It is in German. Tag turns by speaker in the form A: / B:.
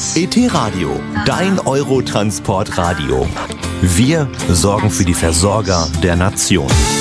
A: ET Radio, dein Eurotransportradio. Wir sorgen für die Versorger der Nation.